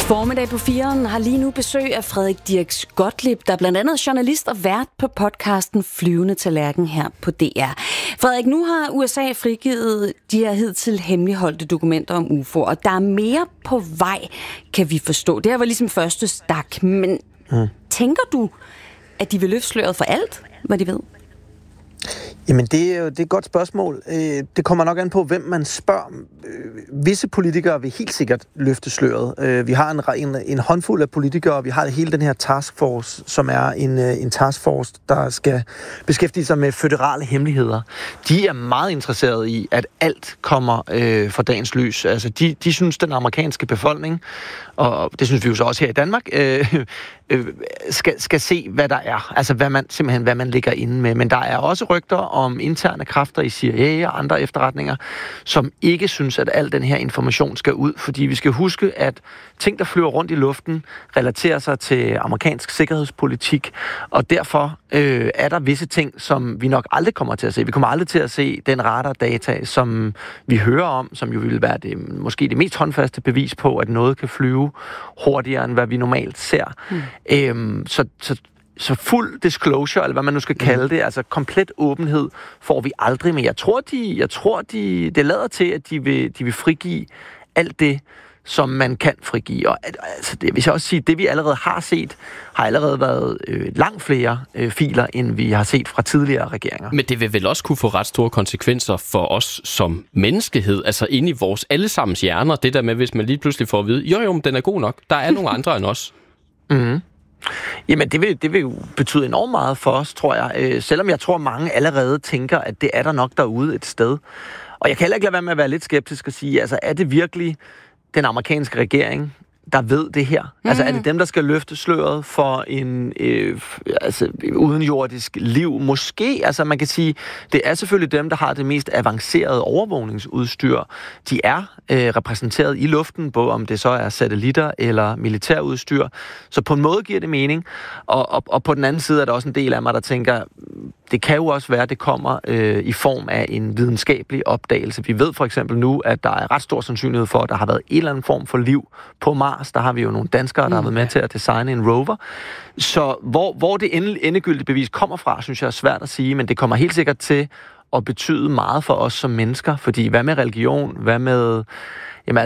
Formiddag på 4'eren har lige nu besøg af Frederik Dirks Gottlieb, der er blandt andet journalist og vært på podcasten Flyvende Tallerken her på DR. Frederik, nu har USA frigivet de her hidtil hemmeligholdte dokumenter om UFO'er, og der er mere på vej, kan vi forstå. Det her var ligesom første stak, men tænker du, at de vil løfte sløret for alt, hvad de ved? Jamen, det er et godt spørgsmål. Det kommer nok an på, hvem man spørger. Visse politikere vil helt sikkert løfte sløret. Vi har en håndfuld af politikere, vi har hele den her taskforce, som er en taskforce, der skal beskæftige sig med føderale hemmeligheder. De er meget interesserede i, at alt kommer for dagens lys. Altså, de synes, den amerikanske befolkning, og det synes vi jo så også her i Danmark, skal se, hvad der er. Altså, hvad man ligger inde med. Men der er også rygter om interne kræfter i CIA og andre efterretninger, som ikke synes, at al den her information skal ud. Fordi vi skal huske, at ting, der flyver rundt i luften, relaterer sig til amerikansk sikkerhedspolitik. Og derfor er der visse ting, som vi nok aldrig kommer til at se. Vi kommer aldrig til at se den radardata, som vi hører om, som jo vil være måske det mest håndfaste bevis på, at noget kan flyve hurtigere, end hvad vi normalt ser. Så fuld disclosure, eller hvad man nu skal kalde det, altså komplet åbenhed, får vi aldrig. Men jeg tror, det lader til, at de vil frigive alt det, som man kan frigive. Og altså, det vil jeg også sige, det vi allerede har set, har allerede været langt flere filer, end vi har set fra tidligere regeringer. Men det vil vel også kunne få ret store konsekvenser for os som menneskehed, altså inde i vores allesammens hjerner. Det der med, hvis man lige pludselig får at vide, jo, den er god nok. Der er nogle andre end os. Mhm. Jamen, det vil jo betyde enormt meget for os, tror jeg. Selvom jeg tror, mange allerede tænker, at det er der nok derude et sted. Og jeg kan heller ikke lade være med at være lidt skeptisk og sige, altså, er det virkelig den amerikanske regering, der ved det her? Altså, er det dem, der skal løfte sløret for en udenjordisk liv? Måske. Altså, man kan sige, det er selvfølgelig dem, der har det mest avancerede overvågningsudstyr. De er repræsenteret i luften, både om det så er satellitter eller militærudstyr. Så på en måde giver det mening. Og på den anden side er der også en del af mig, der tænker, det kan jo også være, at det kommer i form af en videnskabelig opdagelse. Vi ved for eksempel nu, at der er ret stor sandsynlighed for, at der har været en eller anden form for liv på Mars. Der har vi jo nogle danskere, der har været med til at designe en rover. Så hvor det endegyldige bevis kommer fra, synes jeg er svært at sige, men det kommer helt sikkert til at betyde meget for os som mennesker. Fordi hvad med religion? Hvad med... Jamen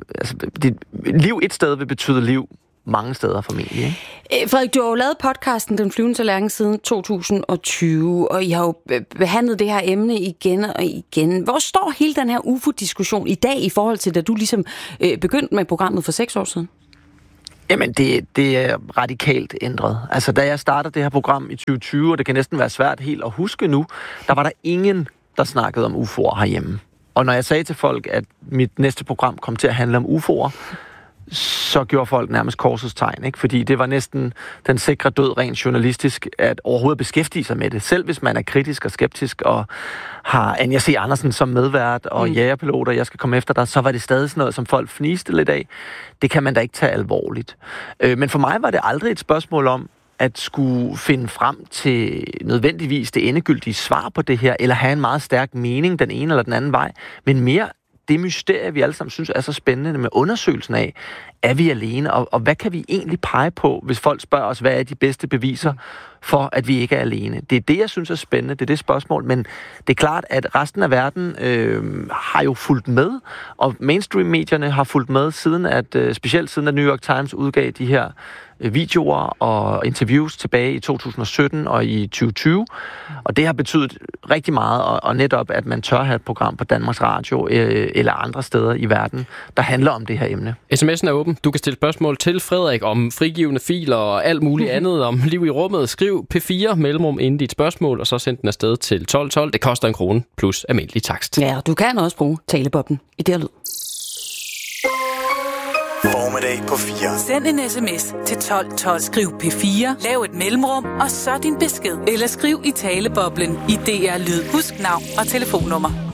liv et sted vil betyde liv mange steder formentlig, ikke? Frederik, du har jo lavet podcasten Den Flyvende Tallerken siden 2020, og I har jo behandlet det her emne igen og igen. Hvor står hele den her UFO-diskussion i dag i forhold til, da du ligesom begyndte med programmet for 6 år siden? Jamen, det er radikalt ændret. Altså, da jeg startede det her program i 2020, og det kan næsten være svært helt at huske nu, der var der ingen, der snakkede om UFO'er herhjemme. Og når jeg sagde til folk, at mit næste program kom til at handle om UFO'er, så gjorde folk nærmest korsets tegn, ikke? Fordi det var næsten den sikre død rent journalistisk, at overhovedet beskæftige sig med det. Selv hvis man er kritisk og skeptisk, og har Anja C. Andersen som medvært, og jægerpiloter, jeg skal komme efter dig, så var det stadig sådan noget, som folk fniste lidt af. Det kan man da ikke tage alvorligt. Men for mig var det aldrig et spørgsmål om, at skulle finde frem til nødvendigvis det endegyldige svar på det her, eller have en meget stærk mening den ene eller den anden vej, men mere det mysterie, vi alle sammen synes er så spændende med undersøgelsen af, er vi alene, og hvad kan vi egentlig pege på, hvis folk spørger os, hvad er de bedste beviser for, at vi ikke er alene? Det er det, jeg synes er spændende, det er det spørgsmål, men det er klart, at resten af verden har jo fulgt med, og mainstream-medierne har fulgt med, specielt siden at New York Times udgav de her videoer og interviews tilbage i 2017 og i 2020. Og det har betydet rigtig meget, og netop, at man tør have et program på Danmarks Radio eller andre steder i verden, der handler om det her emne. SMS'en er åben. Du kan stille spørgsmål til Frederik om frigivende filer og alt muligt andet om liv i rummet. Skriv P4 mellemrum inden dit spørgsmål, og så send den afsted til 1212. Det koster 1 krone plus almindelig takst. Ja, du kan også bruge talebobben i det her lyd. Formiddag på 4. Send en sms til 1212. Skriv P4, lav et mellemrum, og så din besked. Eller skriv i taleboblen i DR Lyd. Husk navn og telefonnummer.